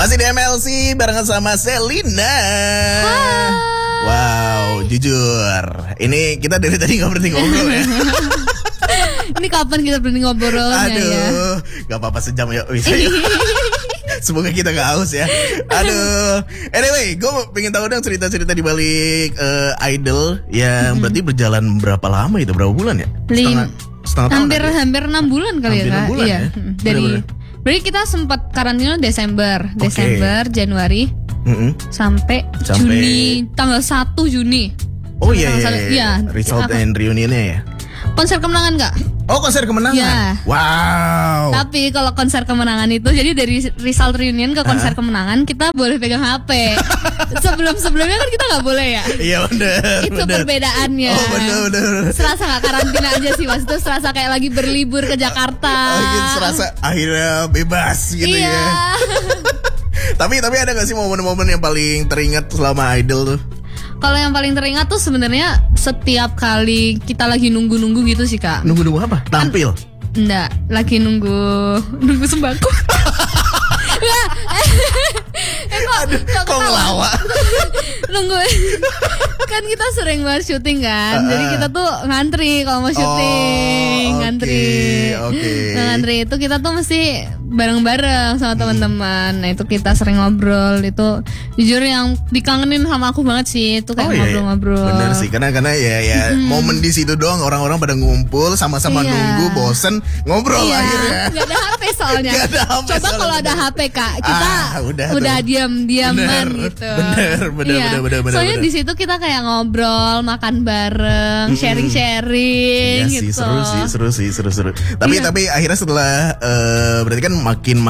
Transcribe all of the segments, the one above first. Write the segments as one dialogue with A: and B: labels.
A: Masih di MLC barengan sama Selina.
B: Hai.
A: Wow, jujur, ini kita dari tadi nggak berhenti ngobrol ya.
B: Ini kapan kita berhenti ngobrolnya ya?
A: Aduh, gak apa-apa sejam ya. Bisa ya. Semoga kita gak haus ya. Aduh. Anyway, gue pengen tahu dong cerita-cerita di balik Idol yang berarti berjalan berapa lama itu? Berapa bulan ya? Setengah tahun.
B: Hampir 6 bulan kali
A: Hampir
B: ya,
A: 6 bulan
B: iya.
A: ya?
B: Dari berarti kita sempat karantina Desember, Januari, sampai Juni, tanggal 1 Juni.
A: Oh iya,
B: iya.
A: Result and reunionnya ya.
B: Konser kemenangan nggak?
A: Oh, konser kemenangan.
B: Ya.
A: Wow.
B: Tapi kalau konser kemenangan itu, jadi dari result reunion ke konser kemenangan kita boleh pegang HP. Sebelumnya kan kita nggak boleh ya.
A: Iya benar.
B: Itu perbedaannya.
A: Oh benar.
B: Serasa nggak karantina aja sih mas, itu serasa kayak lagi berlibur ke Jakarta.
A: Serasa akhirnya bebas gitu
B: iya.
A: Ya. Tapi ada nggak sih momen-momen yang paling teringat selama Idol tuh?
B: Kalau yang paling teringat tuh sebenarnya setiap kali kita lagi nunggu gitu sih kak.
A: Nunggu apa? Tampil?
B: Enggak, lagi nunggu sembako.
A: Kok ngelawak?
B: Nunggu. Kan kita sering banget syuting kan. Jadi kita tuh ngantri kalau mau syuting. Ngantri. Nah, ngantri itu kita tuh mesti bareng-bareng sama teman-teman. Nah, itu kita sering ngobrol. Itu jujur yang dikangenin sama aku banget sih. Itu kayak ngobrol-ngobrol.
A: Bener sih, karena ya momen di situ doang, orang-orang pada ngumpul sama-sama nunggu, bosen ngobrol akhirnya.
B: Gak ada HP soalnya. Coba kalau ada HP kak, kita udah diam-diaman gitu.
A: Bener.
B: Soalnya di situ kita kayak ngobrol, makan bareng, sharing-sharing
A: iya
B: gitu.
A: Seru sih. Tapi akhirnya setelah berarti kan makin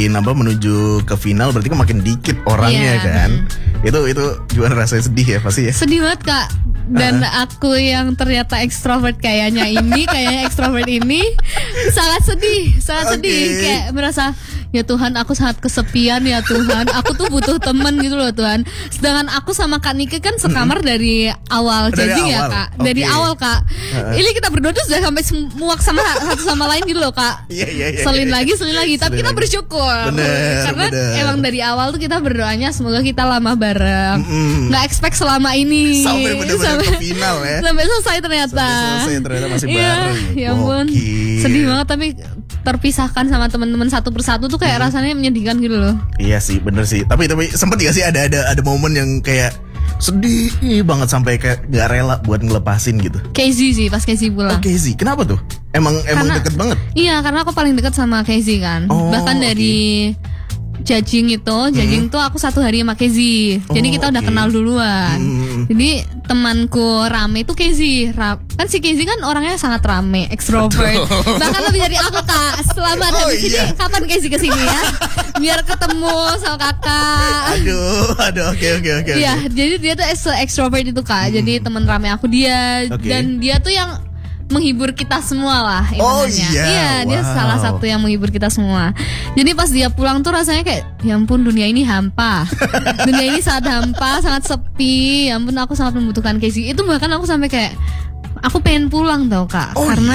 A: menuju ke final, berarti kan makin dikit orangnya kan. Itu gimana rasanya, sedih ya pasti ya?
B: Sedih banget kak. Dan aku yang ternyata ekstrovert kayaknya ekstrovert ini sangat sedih kayak merasa ya Tuhan, aku sangat kesepian ya Tuhan, aku tuh butuh temen gitu loh Tuhan. Sedangkan aku sama Kak Nike kan sekamar dari awal jadinya ya kak, dari awal kak. Ini kita berdua tuh sudah sampai muak sama satu sama lain gitu loh kak. Selin lagi, tapi kita bersyukur karena emang dari awal tuh kita berdoanya semoga kita lama bareng, nggak expect selama ini
A: sampai bener-bener ke final ya,
B: sampai selesai ternyata
A: masih bareng.
B: Ya ampun, sedih banget. Tapi terpisahkan sama teman-teman satu persatu tuh kayak rasanya menyedihkan gitu loh. Iya
A: sih, bener sih. Tapi sempet gak sih ada momen yang kayak sedih banget sampai kayak gak rela buat ngelepasin gitu?
B: Casey sih, pas Casey pulang.
A: Oh Casey, kenapa tuh? Emang deket banget?
B: Iya, karena aku paling deket sama Casey kan. Bahkan dari judging tuh aku 1 hari sama Casey. Jadi kita udah kenal duluan. Jadi temanku rame itu Casey. Kan si Casey kan orangnya sangat rame, ekstrovert. Bahkan lebih dari aku kak. Selamat habis ini kapan Casey kesini ya? Biar ketemu sama kakak.
A: Aduh, oke.
B: Iya, jadi dia tuh se-ekstrovert itu kak. Jadi teman rame aku dia. Dan dia tuh yang menghibur kita semua lah Iya, dia salah satu yang menghibur kita semua. Jadi pas dia pulang tuh rasanya kayak ya ampun, dunia ini hampa. Dunia ini sangat hampa, sangat sepi. Ya ampun, aku sangat membutuhkan Casey. Itu bahkan aku sampai kayak aku pengen pulang tau kak.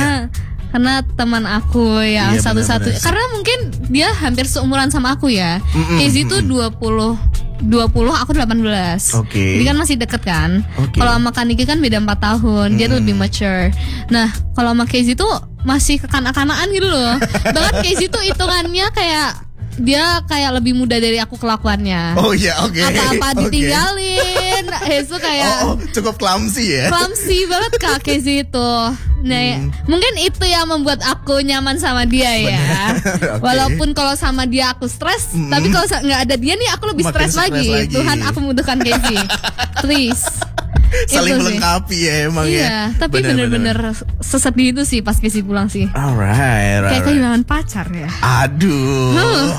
B: Karena teman aku yang satu-satu. Karena mungkin dia hampir seumuran sama aku ya. Casey tuh 20, aku 18. Jadi kan masih deket kan. Kalau sama Kak Niki kan beda 4 tahun. Dia tuh lebih mature. Nah, kalau sama Casey tuh masih kekanak-kanakan gitu loh. Bahkan Casey tuh hitungannya kayak dia kayak lebih muda dari aku kelakuannya. Apa-apa ditinggalin. Itu kayak
A: cukup clumsy ya.
B: Clumsy banget Kak Casey itu. Nah, mungkin itu yang membuat aku nyaman sama dia ya. Walaupun kalau sama dia aku stres, tapi kalau nggak ada dia nih aku lebih stres lagi. Tuhan, aku membutuhkan Casey. Please.
A: Saling melengkapi ya emang ya.
B: Iya, tapi bener-bener sesedih itu sih pas Casey pulang sih.
A: Alright.
B: Kayak kehilangan pacar ya.
A: Aduh.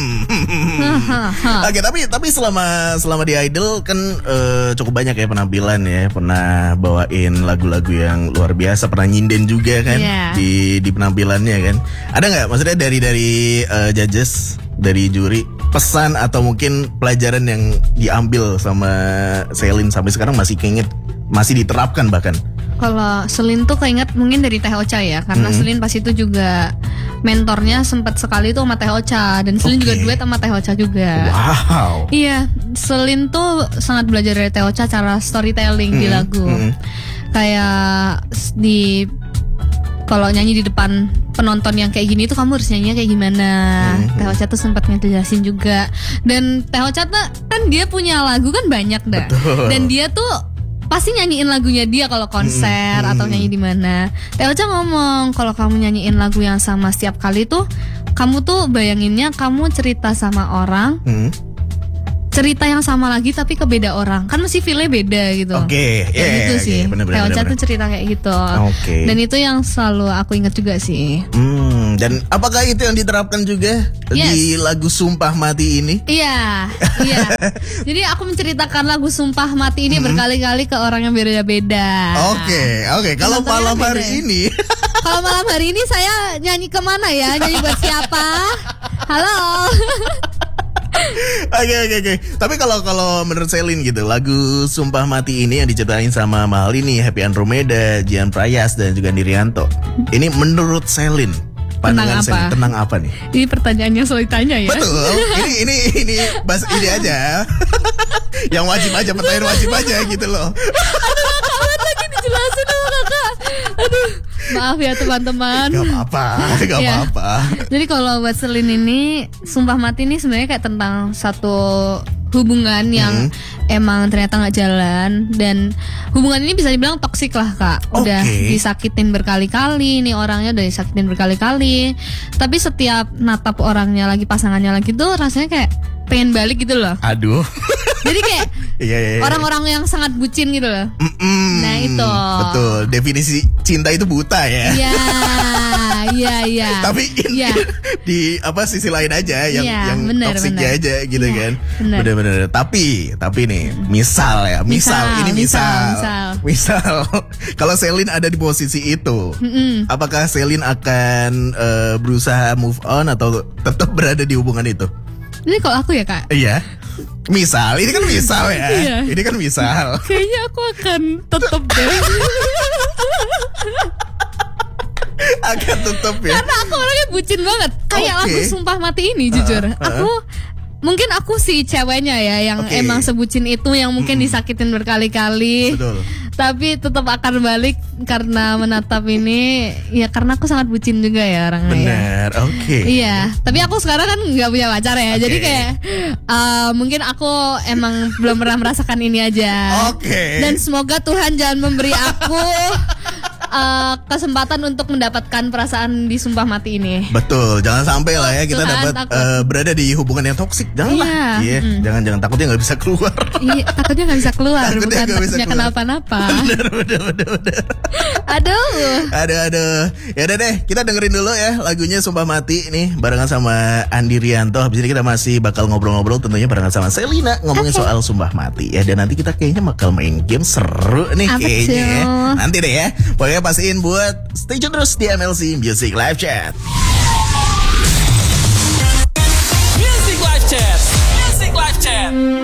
A: Oke, tapi selama di Idol kan cukup banyak ya penampilan ya. Pernah bawain lagu-lagu yang luar biasa, pernah nyinden juga kan di penampilannya kan. Ada nggak maksudnya dari judges, dari juri, pesan atau mungkin pelajaran yang diambil sama Selin sampai sekarang masih keinget, masih diterapkan bahkan?
B: Kalau Selin tuh keinget mungkin dari Teh Ocha ya, karena Selin pas itu juga mentornya sempat sekali tuh sama Teh Ocha, dan Selin juga duet sama Teh Ocha juga.
A: Wow.
B: Iya, Selin tuh sangat belajar dari Teh Ocha cara storytelling di lagu. Kayak di kalau nyanyi di depan penonton yang kayak gini tuh kamu harus nyanyinya kayak gimana. Teh Ocha tuh sempat ngejelasin juga. Dan Teh Ocha tuh kan dia punya lagu kan banyak dah.
A: Betul.
B: Dan dia tuh pasti nyanyiin lagunya dia kalau konser atau nyanyi di mana. Teh Ocha ngomong kalau kamu nyanyiin lagu yang sama setiap kali tuh, kamu tuh bayanginnya kamu cerita sama orang, cerita yang sama lagi tapi ke beda orang, kan mesti feel-nya beda gitu.
A: Oke,
B: gitu sih. Teh Ocha tuh cerita kayak gitu. Dan itu yang selalu aku ingat juga sih.
A: Dan apakah itu yang diterapkan juga di lagu Sumpah Mati ini?
B: Iya. Jadi aku menceritakan lagu Sumpah Mati ini berkali-kali ke orang yang beda-beda.
A: Oke. Kalau malam hari ini,
B: kalau malam hari ini saya nyanyi kemana ya? Nyanyi buat siapa? Halo.
A: Oke. Tapi kalau menurut Selin gitu, lagu Sumpah Mati ini yang diciptain sama Mahalini, Happy Andromeda, Jian Prayas dan juga Nirianto. Ini menurut Selin, pandangan Selin tentang apa nih?
B: Ini pertanyaan yang selalu ditanya ya.
A: Betul. Ini bahas ini aja. Yang wajib aja, pertanyaan wajib aja gitu loh.
B: Aduh, kakak lagi dijelasin sama kakak. Aduh, maaf ya teman-teman.
A: Gak apa-apa.
B: Jadi kalau buat Selin ini, Sumpah Mati ini sebenarnya kayak tentang satu hubungan yang emang ternyata nggak jalan, dan hubungan ini bisa dibilang toksik lah kak. Udah disakitin berkali-kali, nih orangnya udah disakitin berkali-kali, tapi setiap natap orangnya lagi, pasangannya lagi tuh rasanya kayak pengen balik gitu loh.
A: Aduh.
B: Jadi kayak orang-orang yang sangat bucin gitu loh. Nah itu.
A: Betul. Definisi cinta itu buta ya.
B: Iya.
A: Tapi di sisi lain aja yang toksiknya aja gitu kan. Bener. Tapi nih misal kalau Selin ada di posisi itu, apakah Selin akan berusaha move on atau tetap berada di hubungan itu?
B: Ini kalau aku ya kak.
A: Iya. Misal, ini kan misal ya. Ini kan misal.
B: Kayaknya aku akan tetap deh.
A: Akan tetap ya.
B: Karena aku orangnya bucin banget. Kayak lagu Sumpah Mati ini jujur. Mungkin aku si ceweknya ya yang emang sebucin itu, yang mungkin disakitin berkali-kali.
A: Betul.
B: Tapi tetap akan balik karena menatap ini, ya karena aku sangat bucin juga ya orangnya.
A: Bener,
B: Iya, tapi aku sekarang kan nggak punya pacar ya, jadi kayak mungkin aku emang belum pernah merasakan ini aja. Dan semoga Tuhan jangan memberi aku kesempatan untuk mendapatkan perasaan di Sumpah Mati ini.
A: Betul, jangan sampai lah ya kita dapat berada di hubungan yang toksik. Janganlah. Jangan takutnya nggak bisa keluar. Iya,
B: takutnya nggak bisa keluar. Bukan takutnya kenapa-napa.
A: Bener. Aduh. Ya udah deh, kita dengerin dulu ya lagunya Sumpah Mati nih barengan sama Andi Rianto. Habis ini kita masih bakal ngobrol-ngobrol tentunya barengan sama Selina ngomongin soal Sumpah Mati ya. Dan nanti kita kayaknya bakal main game seru nih kayaknya ya. Nanti deh ya. Pokoknya pastiin buat stay tune terus di MLC Music Live Chat.
C: Music Live Chat.